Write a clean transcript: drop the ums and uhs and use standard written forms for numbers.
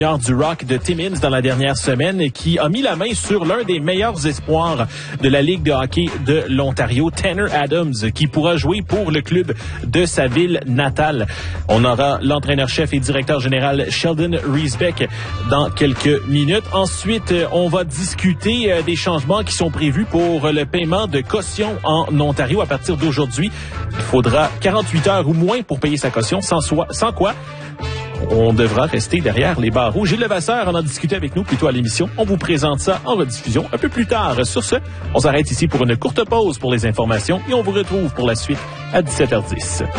du rock de Timmins dans la dernière semaine qui a mis la main sur l'un des meilleurs espoirs de la Ligue de hockey de l'Ontario, Tanner Adams, qui pourra jouer pour le club de sa ville natale. On aura l'entraîneur-chef et directeur général Sheldon Riesbeck dans quelques minutes. Ensuite, on va discuter des changements qui sont prévus pour le paiement de caution en Ontario à partir d'aujourd'hui. Il faudra 48 heures ou moins pour payer sa caution, sans quoi on devra rester derrière les barreaux. Gilles Levasseur en a discuté avec nous plus tôt à l'émission. On vous présente ça en rediffusion un peu plus tard. Sur ce, on s'arrête ici pour une courte pause pour les informations et on vous retrouve pour la suite à 17h10.